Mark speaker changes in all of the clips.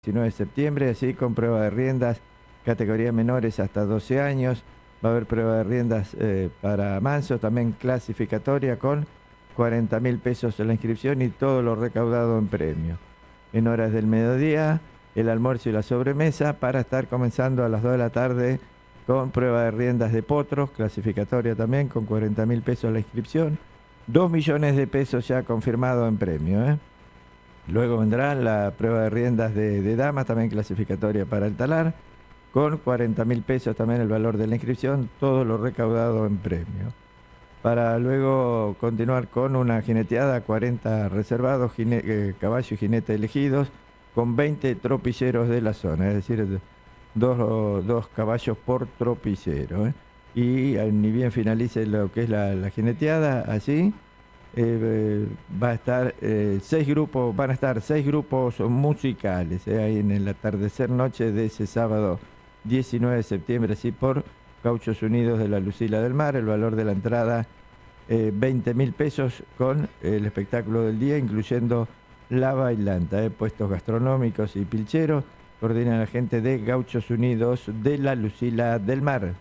Speaker 1: 19 de septiembre, así con prueba de riendas, categoría menores hasta 12 años. Va a haber prueba de riendas para mansos, también clasificatoria con 40.000 pesos en la inscripción y todo lo recaudado en premio. En horas del mediodía, el almuerzo y la sobremesa para estar comenzando a las 2 de la tarde con prueba de riendas de potros, clasificatoria también con 40.000 pesos la inscripción. 2 millones de pesos ya confirmado en premio, ¿eh? Luego vendrá la prueba de riendas de damas, también clasificatoria para el talar, con 40.000 pesos también el valor de la inscripción, todo lo recaudado en premio. Para luego continuar con una jineteada, 40 reservados, caballo y jinete elegidos, con 20 tropilleros de la zona, es decir, dos caballos por tropillero, ¿eh? Y ni bien finalice lo que es la jineteada, allí va a estar van a estar 6 grupos musicales, ahí en el atardecer noche de ese sábado 19 de septiembre, así por Gauchos Unidos de la Lucila del Mar. El valor de la entrada 20.000 pesos con el espectáculo del día, incluyendo la bailanta, puestos gastronómicos y pilcheros. Coordina la gente de Gauchos Unidos de la Lucila del Mar.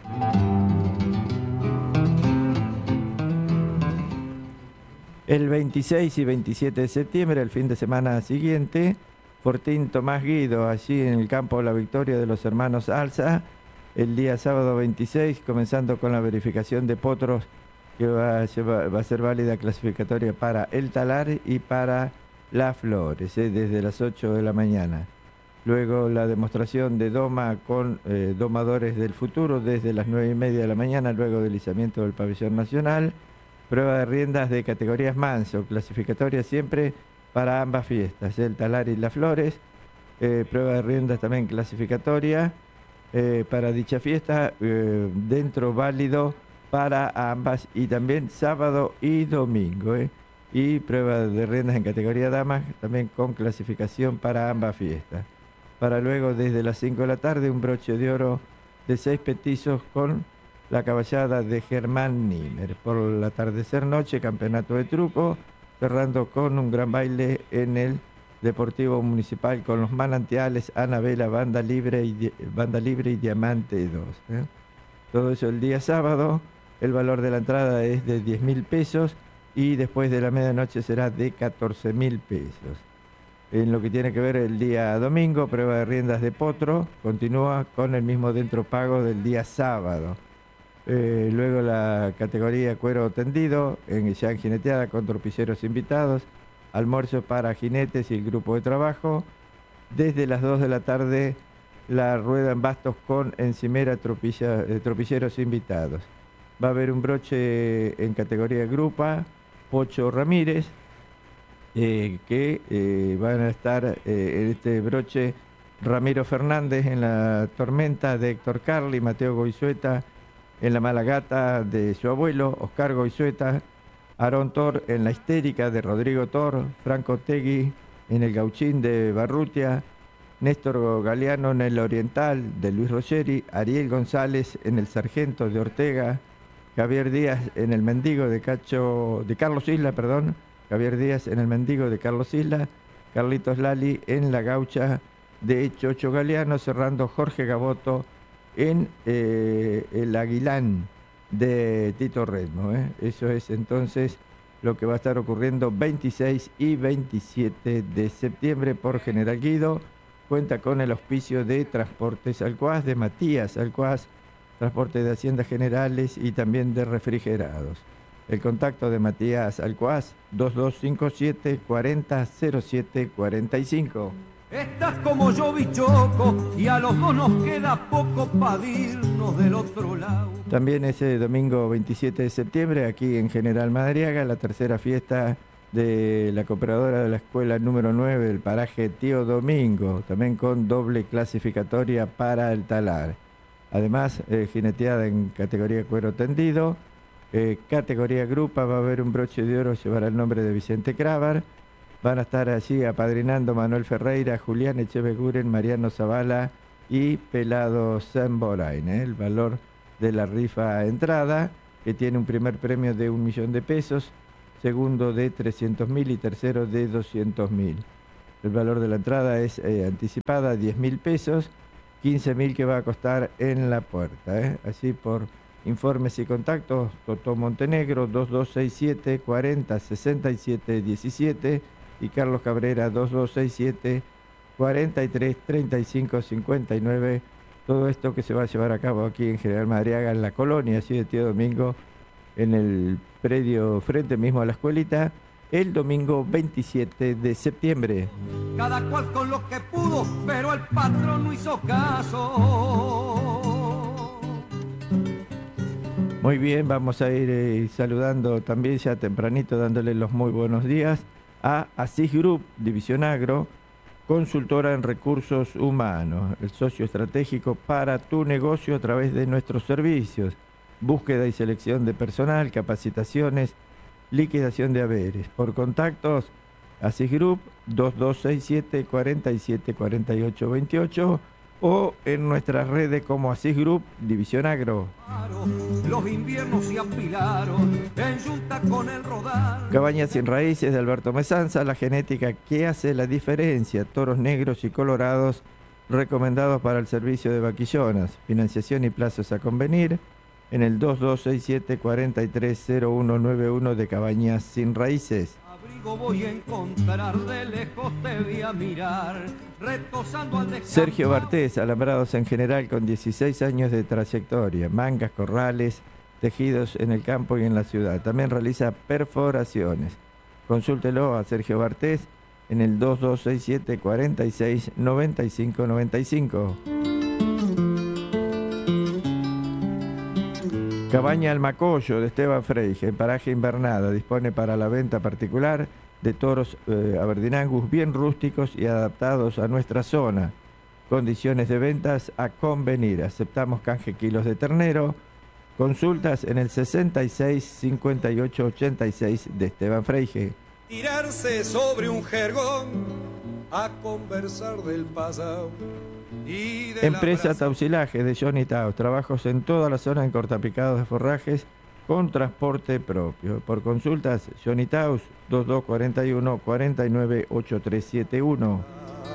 Speaker 1: El 26 y 27 de septiembre, el fin de semana siguiente, Fortín Tomás Guido, allí en el campo La Victoria de los hermanos Alza, el día sábado 26, comenzando con la verificación de potros, que va a ser válida clasificatoria para el talar y para las flores, desde las 8 de la mañana. Luego la demostración de doma con domadores del futuro desde las 9:30 de la mañana, luego del izamiento del pabellón nacional. Prueba de riendas de categorías manso, clasificatoria siempre para ambas fiestas, el talar y las flores. Prueba de riendas también clasificatoria para dicha fiesta, dentro válido para ambas, y también sábado y domingo. Y prueba de riendas en categoría damas, también con clasificación para ambas fiestas. Para luego, desde las 5 de la tarde, un broche de oro de 6 petizos con la caballada de Germán Nimer. Por el atardecer noche, campeonato de truco, cerrando con un gran baile en el Deportivo Municipal con los manantiales, Anabela, Banda Libre y Diamante 2. Todo eso el día sábado. El valor de la entrada es de 10.000 pesos y después de la medianoche será de 14.000 pesos. En lo que tiene que ver el día domingo, prueba de riendas de potro, continúa con el mismo dentro pago del día sábado. Luego la categoría cuero tendido, ya en jineteada con tropilleros invitados, almuerzo para jinetes y el grupo de trabajo. Desde las 2 de la tarde la rueda en bastos con encimera tropilleros invitados. Va a haber un broche en categoría grupa, Pocho Ramírez, que van a estar en este broche Ramiro Fernández en la tormenta de Héctor Carli, Mateo Goizueta en la Malagata de su abuelo, Oscar Goizueta, Aarón Tor en la histérica de Rodrigo Tor, Franco Tegui en el Gauchín de Barrutia, Néstor Galeano en el Oriental de Luis Rogeri, Ariel González en el Sargento de Ortega, Javier Díaz en el Mendigo de Carlos Isla, Javier Díaz en el Mendigo de Carlos Isla, Carlitos Lali en la Gaucha de Chocho Galeano, cerrando Jorge Gaboto en el Aguilán de Tito Redmo. Eso es entonces lo que va a estar ocurriendo 26 y 27 de septiembre por General Guido. Cuenta con el auspicio de Transportes Alcuaz, de Matías Alcuaz, transporte de haciendas generales y también de refrigerados. El contacto de Matías Alcuaz, 2257 40 07 45.
Speaker 2: Estás como yo, bichoco, y a los dos nos queda poco para irnos del otro lado.
Speaker 1: También ese domingo 27 de septiembre, aquí en General Madariaga, la tercera fiesta de la cooperadora de la escuela número 9 del paraje Tío Domingo, también con doble clasificatoria para el talar. Además, jineteada en categoría cuero tendido, categoría grupa, va a haber un broche de oro, llevará el nombre de Vicente Cravar. Van a estar allí apadrinando Manuel Ferreira, Julián Echeveguren, Mariano Zavala y Pelado Zamborain. El valor de la rifa entrada, que tiene un primer premio de 1 millón de pesos, segundo de 300.000 y tercero de 200.000. El valor de la entrada es anticipada 10.000 pesos, 15.000 que va a costar en la puerta. Así por informes y contactos, Totó Montenegro 2267 40 67 17 y Carlos Cabrera 2267 43 35 59. Todo esto que se va a llevar a cabo aquí en General Madariaga, en la colonia, así de Tío Domingo, en el predio frente mismo a la escuelita, el domingo 27 de septiembre.
Speaker 2: Cada cual con lo que pudo, pero el patrón no hizo caso.
Speaker 1: Muy bien, vamos a ir saludando también ya tempranito, dándole los muy buenos días a Asís Group, División Agro, consultora en recursos humanos, el socio estratégico para tu negocio a través de nuestros servicios, búsqueda y selección de personal, capacitaciones, liquidación de haberes. Por contactos, Asís Group 2267 47 48 28 o en nuestras redes como Asís Group, División Agro.
Speaker 2: Los inviernos se apilaron en junta con el rodal.
Speaker 1: Cabañas sin raíces de Alberto Mesanza, la genética que hace la diferencia. Toros negros y colorados recomendados para el servicio de vaquillonas. Financiación y plazos a convenir en el 2267 430191 de Cabañas sin raíces.
Speaker 2: Abrigo voy a encontrar, de lejos te voy a mirar, retosando al descanso.
Speaker 1: Sergio Bartés, alambrados en general con 16 años de trayectoria, mangas, corrales, tejidos en el campo y en la ciudad. También realiza perforaciones. Consúltelo a Sergio Bartés en el 2267 46 95 95. Cabaña Almacoyo de Esteban Freige, en paraje Invernada, dispone para la venta particular de toros Aberdeen Angus bien rústicos y adaptados a nuestra zona. Condiciones de ventas a convenir. Aceptamos canje kilos de ternero. Consultas en el 66 58 86 de Esteban Freige.
Speaker 3: Tirarse sobre un jergón a conversar del pasado.
Speaker 1: Empresa Tausilaje de Johnny Taus, trabajos en toda la zona en cortapicados de forrajes con transporte propio. Por consultas, Johnny Taus 2241 49 8371.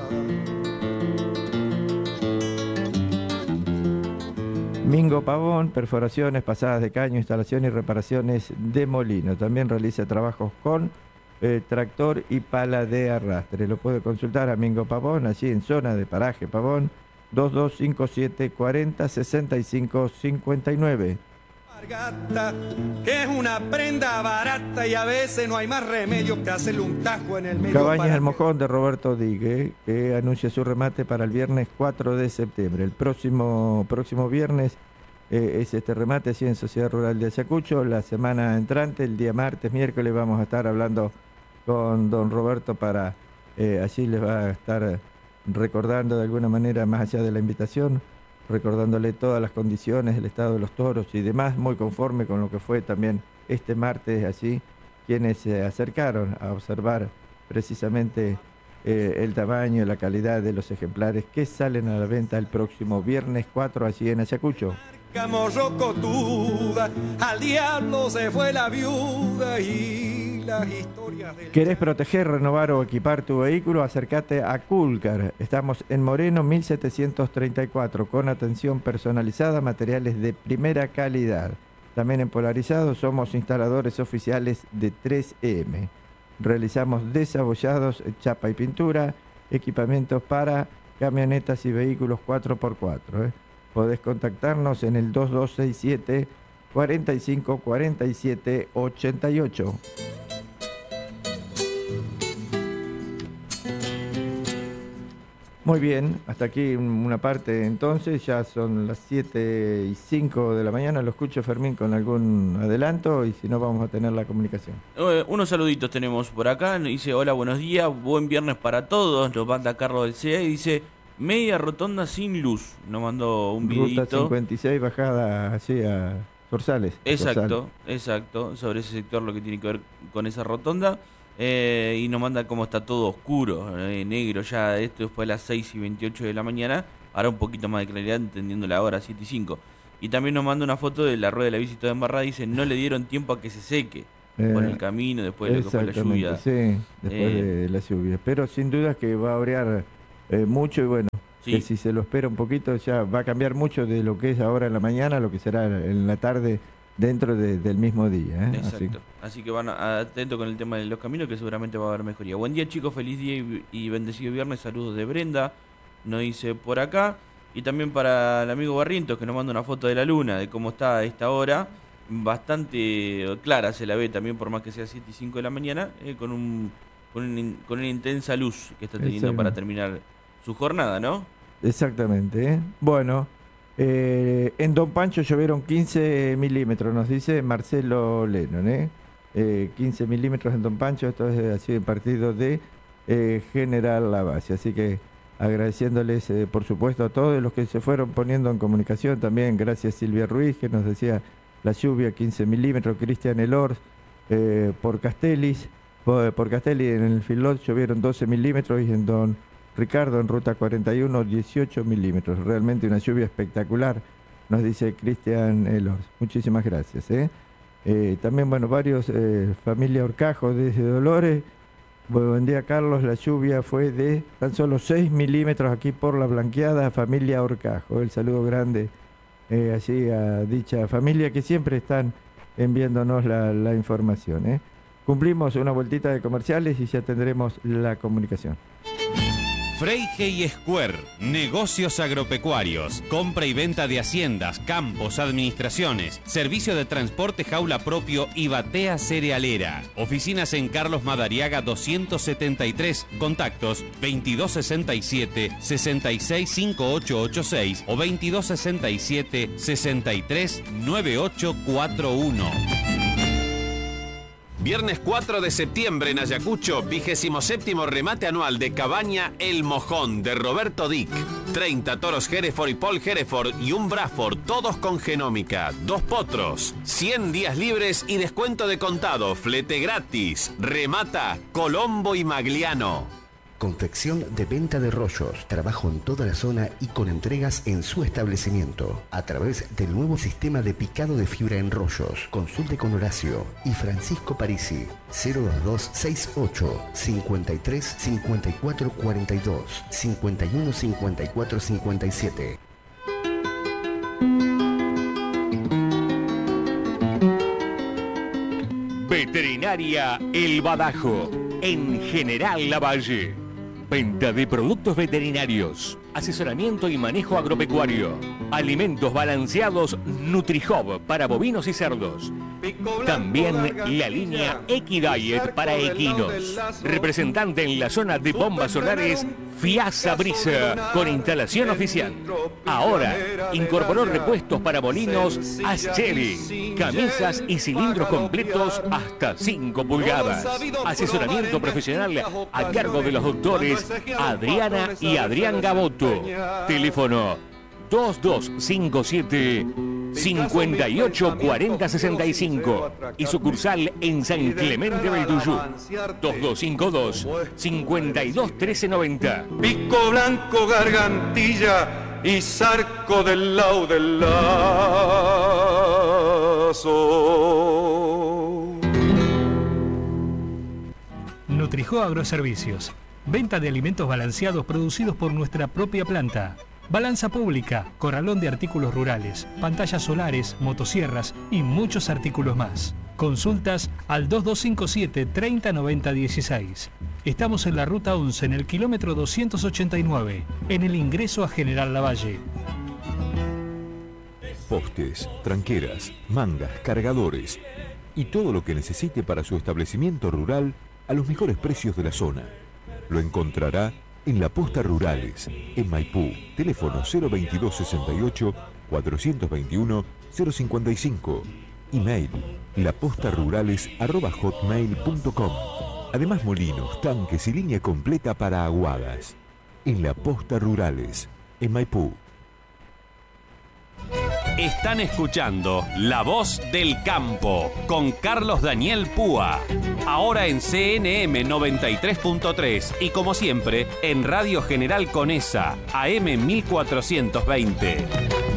Speaker 1: Mingo Pavón, perforaciones, pasadas de caño, instalación y reparaciones de molino. También realiza trabajos con tractor y pala de arrastre. Lo puede consultar a Mingo Pavón, allí en zona de paraje Pavón, 2257 40 65 59.
Speaker 3: Margata, que es una prenda barata y a veces no hay más remedio que hacerle un tajo en el medio.
Speaker 1: Cabañas El Mojón de Roberto Digue, que anuncia su remate para el viernes 4 de septiembre. El próximo viernes es este remate así en Sociedad Rural de Ayacucho. La semana entrante, el día martes, miércoles, vamos a estar hablando con don Roberto para allí les va a estar recordando de alguna manera, más allá de la invitación, recordándole todas las condiciones, el estado de los toros y demás, muy conforme con lo que fue también este martes allí, quienes se acercaron a observar precisamente el tamaño y la calidad de los ejemplares que salen a la venta el próximo viernes 4 allí en Ayacucho.
Speaker 3: Al diablo se fue la viuda y las historias del...
Speaker 1: ¿Querés proteger, renovar o equipar tu vehículo? Acércate a Culcar. Estamos en Moreno 1734 con atención personalizada, materiales de primera calidad. También en Polarizado somos instaladores oficiales de 3M. Realizamos desabollados, chapa y pintura, equipamientos para camionetas y vehículos 4x4. Podés contactarnos en el 2267 45 47 88. Muy bien, hasta aquí una parte entonces, ya son las 7:05 de la mañana, lo escucho Fermín con algún adelanto y si no vamos a tener la comunicación.
Speaker 4: Unos saluditos tenemos por acá, dice hola, buenos días, buen viernes para todos, nos manda Carlos del CE y dice media rotonda sin luz, nos mandó un videito.
Speaker 1: Ruta 56 bajada así a Zorzales.
Speaker 4: Exacto, sobre ese sector lo que tiene que ver con esa rotonda. Y nos manda cómo está todo oscuro, negro ya. Esto fue a las 6:28 de la mañana. Ahora un poquito más de claridad, entendiendo la hora, 7:05. Y también nos manda una foto de la rueda de la bici toda embarrada. Dice, no le dieron tiempo a que se seque. por el camino, después de lo que fue la lluvia.
Speaker 1: Sí, después de la lluvia. Pero sin duda que va a variar mucho y bueno, que si se lo espera un poquito ya va a cambiar mucho de lo que es ahora en la mañana a lo que será en la tarde dentro del mismo día.
Speaker 4: Exacto. Así que van atento con el tema de los caminos que seguramente va a haber mejoría. Buen día chicos, feliz día y bendecido viernes. Saludos de Brenda, nos dice por acá. Y también para el amigo Barrientos que nos manda una foto de la luna, de cómo está a esta hora. Bastante clara se la ve también por más que sea 7 y 5 de la mañana, con una intensa luz que está teniendo para terminar su jornada, ¿no?
Speaker 1: Exactamente. Bueno, en Don Pancho llovieron 15 milímetros, nos dice Marcelo Lennon, 15 milímetros en Don Pancho, esto es así en partido de General Lavalle. Así que agradeciéndoles, por supuesto, a todos los que se fueron poniendo en comunicación también. Gracias Silvia Ruiz, que nos decía la lluvia, 15 milímetros. Cristian Elors, por Castelli en el Filot llovieron 12 milímetros y en Don Ricardo, en Ruta 41, 18 milímetros. Realmente una lluvia espectacular, nos dice Cristian Elors. Muchísimas gracias. También, bueno, varios, familia Orcajo desde Dolores. Buen día, Carlos. La lluvia fue de tan solo 6 milímetros aquí por La Blanqueada, familia Orcajo. El saludo grande allí a dicha familia que siempre están enviándonos la información. Cumplimos una vueltita de comerciales y ya tendremos la comunicación.
Speaker 5: Freyge Square, negocios agropecuarios, compra y venta de haciendas, campos, administraciones, servicio de transporte jaula propio y batea cerealera. Oficinas en Carlos Madariaga 273, contactos 2267-665886 o 2267-639841. Viernes 4 de septiembre en Ayacucho, 27º remate anual de Cabaña El Mojón de Roberto Dick. 30 toros Hereford y Paul Hereford y un Braford, todos con genómica. 2 potros, 100 días libres y descuento de contado, flete gratis. Remata Colombo y Magliano.
Speaker 6: Confección de venta de rollos, trabajo en toda la zona y con entregas en su establecimiento. A través del nuevo sistema de picado de fibra en rollos. Consulte con Horacio y Francisco Parisi. 02268 53 54 42 51 54 57.
Speaker 7: Veterinaria El Badajo, en General Lavalle. Venta de productos veterinarios, asesoramiento y manejo agropecuario, alimentos balanceados NutriHub para bovinos y cerdos. También la línea Equidiet para equinos. Representante en la zona de bombas solares, Fiasa Brisa, con instalación oficial. Ahora incorporó repuestos para molinos Ascheli, camisas y cilindros completos hasta 5 pulgadas. Asesoramiento profesional a cargo de los doctores Adriana y Adrián Gaboto. Teléfono 2257 584065 y sucursal en San Clemente del Tuyú. 2252 521390.
Speaker 3: Pico blanco, gargantilla y zarco del lazo.
Speaker 8: NutriHub Agroservicios. Venta de alimentos balanceados producidos por nuestra propia planta. Balanza pública, corralón de artículos rurales, pantallas solares, motosierras y muchos artículos más. Consultas al 2257 309016. Estamos en la ruta 11, en el kilómetro 289, en el ingreso a General Lavalle.
Speaker 9: Postes, tranqueras, mangas, cargadores y todo lo que necesite para su establecimiento rural a los mejores precios de la zona. Lo encontrará en La Posta Rurales, en Maipú. Teléfono 02268 421 055. Email lapostarurales@hotmail.com. Además, molinos, tanques y línea completa para aguadas. En La Posta Rurales, en Maipú.
Speaker 5: Están escuchando La Voz del Campo con Carlos Daniel Púa. Ahora en CNM 93.3 y como siempre en Radio General Conesa, AM 1420.